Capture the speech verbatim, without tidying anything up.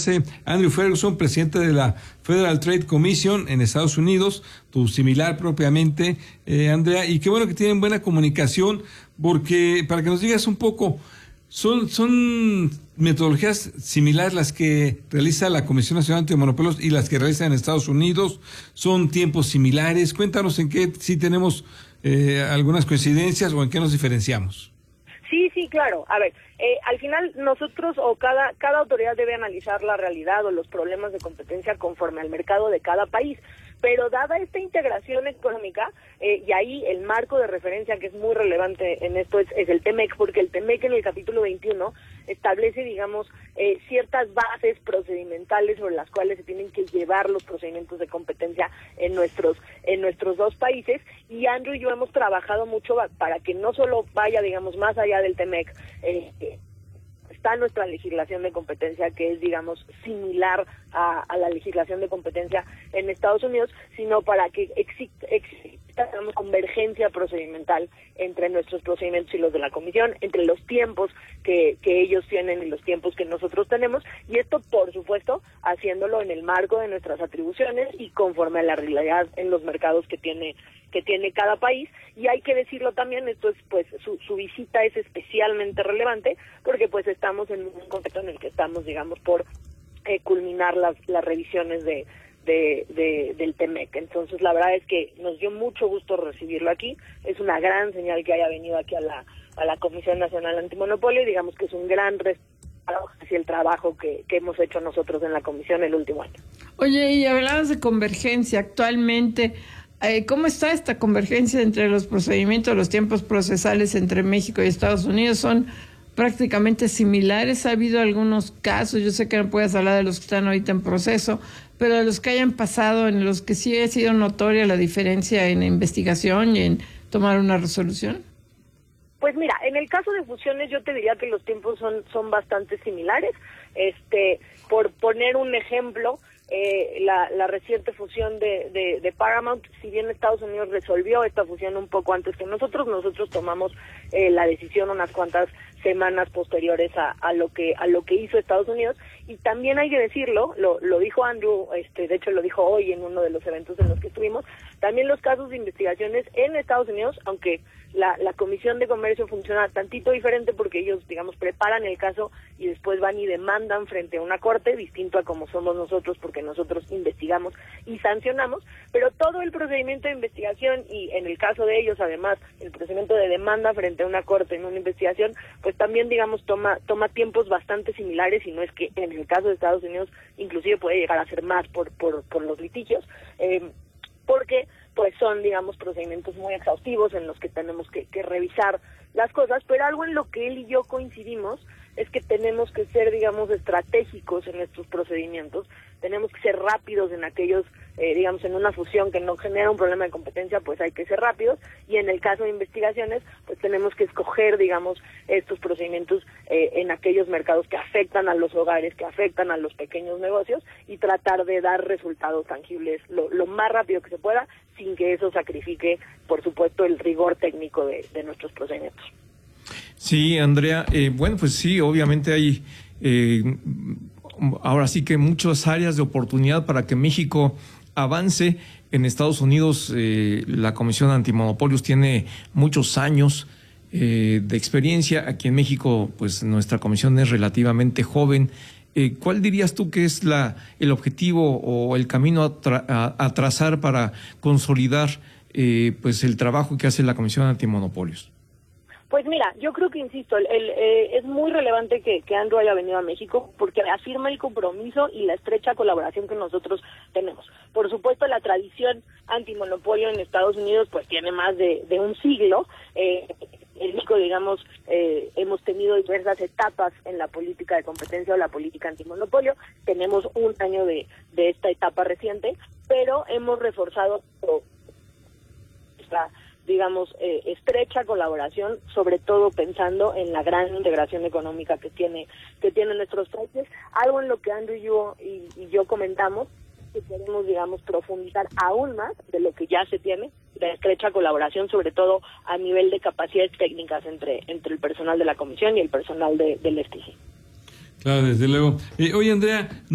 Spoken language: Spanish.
hace Andrew Ferguson, presidente de la Federal Trade Commission en Estados Unidos, tu similar propiamente, eh, Andrea, y qué bueno que tienen buena comunicación, porque para que nos digas un poco, son, son metodologías similares las que realiza la Comisión Nacional Antimonopolios y las que realiza en Estados Unidos, son tiempos similares. Cuéntanos en qué sí tenemos eh, algunas coincidencias o en qué nos diferenciamos. Sí, sí, claro. A ver, eh, al final nosotros o cada cada autoridad debe analizar la realidad o los problemas de competencia conforme al mercado de cada país. Pero dada esta integración económica, eh, y ahí el marco de referencia que es muy relevante en esto es, es el TEMEC, porque el TEMEC en el capítulo veintiuno establece, digamos, eh, ciertas bases procedimentales sobre las cuales se tienen que llevar los procedimientos de competencia en nuestros en nuestros dos países, y Andrew y yo hemos trabajado mucho para que no solo vaya, digamos, más allá del TEMEC, eh, eh, está nuestra legislación de competencia, que es, digamos, similar a, a la legislación de competencia en Estados Unidos, sino para que exista, exista digamos, convergencia procedimental entre nuestros procedimientos y los de la Comisión, entre los tiempos que, que ellos tienen y los tiempos que nosotros tenemos, y esto, por supuesto, haciéndolo en el marco de nuestras atribuciones y conforme a la realidad en los mercados que tiene que tiene cada país. Y hay que decirlo también, esto es, pues, su, su visita es especialmente relevante porque pues estamos en un contexto en el que estamos, digamos, por eh, culminar las, las revisiones de, de, de del TEMEC. Entonces, la verdad es que nos dio mucho gusto recibirlo aquí. Es una gran señal que haya venido aquí a la, a la Comisión Nacional Antimonopolio, y digamos que es un gran respaldo hacia el trabajo que, que hemos hecho nosotros en la Comisión el último año. Oye, y hablabas de convergencia actualmente. ¿Cómo está esta convergencia entre los procedimientos, los tiempos procesales entre México y Estados Unidos? ¿Son prácticamente similares? ¿Ha habido algunos casos? Yo sé que no puedes hablar de los que están ahorita en proceso, pero de los que hayan pasado, en los que sí ha sido notoria la diferencia en investigación y en tomar una resolución. Pues mira, en el caso de fusiones yo te diría que los tiempos son, son bastante similares. Este, por poner un ejemplo, Eh, la, la reciente fusión de, de, de Paramount, si bien Estados Unidos resolvió esta fusión un poco antes que nosotros, nosotros tomamos eh, la decisión unas cuantas semanas posteriores a, a lo que a lo que hizo Estados Unidos. Y también hay que decirlo, lo, lo dijo Andrew, este, de hecho lo dijo hoy en uno de los eventos en los que estuvimos, también los casos de investigaciones en Estados Unidos, aunque la, la Comisión de Comercio funciona tantito diferente porque ellos, digamos, preparan el caso y después van y demandan frente a una corte, distinto a como somos nosotros, porque nosotros investigamos y sancionamos, pero todo el procedimiento de investigación y en el caso de ellos, además, el procedimiento de demanda frente a una corte en una investigación, pues también, digamos, toma toma tiempos bastante similares, y no es que en el caso de Estados Unidos inclusive puede llegar a ser más por por, por los litigios, eh, porque pues son, digamos, procedimientos muy exhaustivos en los que tenemos que, que revisar las cosas, pero algo en lo que él y yo coincidimos es que tenemos que ser, digamos, estratégicos en estos procedimientos, tenemos que ser rápidos en aquellos, eh, digamos, en una fusión que no genera un problema de competencia, pues hay que ser rápidos, y en el caso de investigaciones, pues tenemos que escoger, digamos, estos procedimientos eh, en aquellos mercados que afectan a los hogares, que afectan a los pequeños negocios, y tratar de dar resultados tangibles lo, lo más rápido que se pueda, sin que eso sacrifique, por supuesto, el rigor técnico de, de nuestros procedimientos. Sí, Andrea, eh, bueno, pues sí, obviamente hay eh, ahora sí que muchas áreas de oportunidad para que México avance. En Estados Unidos eh, la Comisión Antimonopolios tiene muchos años eh, de experiencia. Aquí en México, pues nuestra comisión es relativamente joven. Eh, ¿Cuál dirías tú que es la el objetivo o el camino a, tra a, a trazar para consolidar eh, pues el trabajo que hace la Comisión Antimonopolios? Pues mira, yo creo que, insisto, el, el, eh, es muy relevante que, que Andrew haya venido a México porque afirma el compromiso y la estrecha colaboración que nosotros tenemos. Por supuesto, la tradición antimonopolio en Estados Unidos pues tiene más de, de un siglo. Eh, en México, digamos, eh, hemos tenido diversas etapas en la política de competencia o la política antimonopolio. Tenemos un año de, de esta etapa reciente, pero hemos reforzado esta, digamos, eh, estrecha colaboración, sobre todo pensando en la gran integración económica que tiene que tienen nuestros países, algo en lo que Andrew y yo, y, y yo comentamos, que queremos, digamos, profundizar aún más de lo que ya se tiene, de estrecha colaboración, sobre todo a nivel de capacidades técnicas entre entre el personal de la Comisión y el personal de, del F T C. Claro, desde luego. Eh, oye, Andrea,